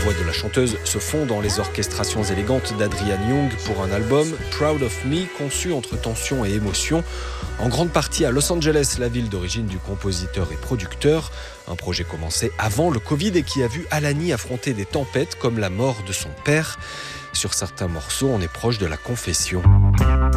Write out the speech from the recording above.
voix de la chanteuse se fond dans les orchestrations élégantes d'Adrian Young pour un album Proud of Me, conçu entre tension et émotion, en grande partie à Los Angeles, la ville d'origine du compositeur et producteur. Un projet commencé avant le Covid et qui a vu Alani affronter des tempêtes comme la mort de son père. Sur certains morceaux, on est proche de la confession.